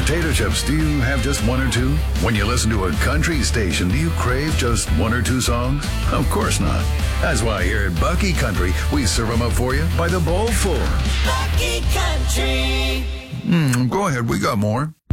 potato chips, do you have just one or two? When you listen to a country station, do you crave just one or two songs? Of course not. That's why here at Bucky Country, we serve them up for you by the bowlful. Bucky Country. Go ahead, we got more.